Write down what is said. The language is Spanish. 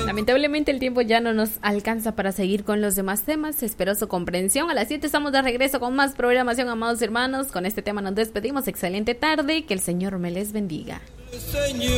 Lamentablemente el tiempo ya no nos alcanza para seguir con los demás temas. Espero su comprensión. A las 7 estamos de regreso con más programación, amados hermanos. Con este tema nos despedimos. Excelente tarde. Que el Señor me les bendiga.